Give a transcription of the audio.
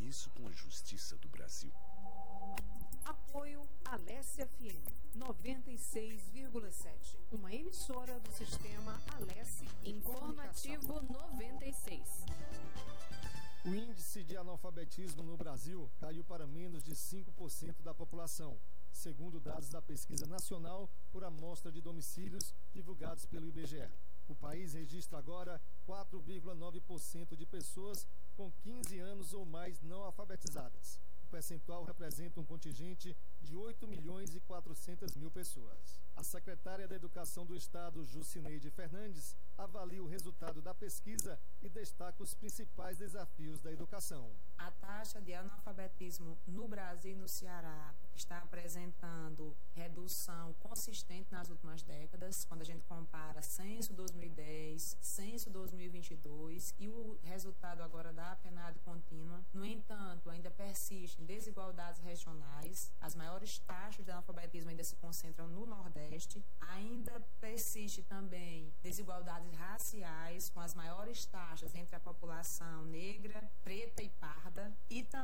compromisso com a justiça do Brasil. Apoio Alesse FM 96,7, uma emissora do sistema Alesse Informativo 96. O índice de analfabetismo no Brasil caiu para menos de 5% da população, segundo dados da Pesquisa Nacional por Amostra de Domicílios divulgados pelo IBGE. O país registra agora 4,9% de pessoas com 15 anos ou mais não alfabetizadas. O percentual representa um contingente de 8.400.000 pessoas. A secretária da Educação do Estado, Jucineide Fernandes, avalia o resultado da pesquisa e destaca os principais desafios da educação. A taxa de analfabetismo no Brasil e no Ceará está apresentando redução consistente nas últimas décadas, quando a gente compara censo 2010, censo 2022 e o resultado agora da PNAD contínua. No entanto, ainda persistem desigualdades regionais, as maiores taxas de analfabetismo ainda se concentram no Nordeste, ainda persiste também desigualdades raciais, com as maiores taxas entre a população negra, preta e parda, e também